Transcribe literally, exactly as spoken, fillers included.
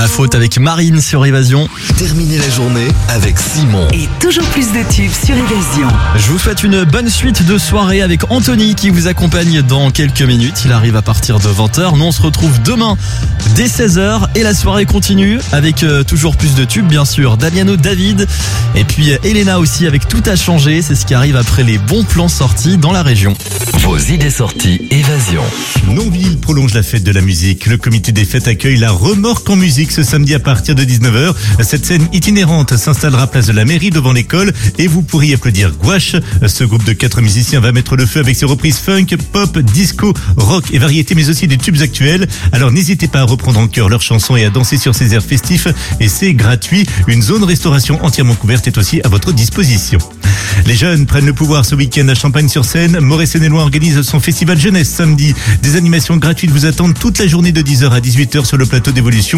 Ma faute avec Marine sur Évasion. Terminez la journée avec Simon. Et toujours plus de tubes sur Évasion. Je vous souhaite une bonne suite de soirée avec Anthony qui vous accompagne dans quelques minutes. Il arrive à partir de vingt heures. Nous on se retrouve demain dès seize heures et la soirée continue avec euh, toujours plus de tubes bien sûr. Damiano, David et puis euh, Elena aussi avec Tout a changé. C'est ce qui arrive après les bons plans sortis dans la région. Vos idées sorties Évasion. Nonville prolonge la fête de la musique. Le comité des fêtes accueille la remorque en musique ce samedi à partir de dix-neuf heures. Cette scène itinérante s'installera place de la mairie devant l'école et vous pourrez y applaudir Gouache. Ce groupe de quatre musiciens va mettre le feu avec ses reprises funk, pop, disco, rock et variété mais aussi des tubes actuels. Alors n'hésitez pas à reprendre en chœur leurs chansons et à danser sur ces airs festifs et c'est gratuit. Une zone restauration entièrement couverte est aussi à votre disposition. Les jeunes prennent le pouvoir ce week-end à Champagne-sur-Seine. Maurice Sénélois organise son festival jeunesse samedi. Des animations gratuites vous attendent toute la journée de dix heures à dix-huit heures sur le plateau d'Évolution.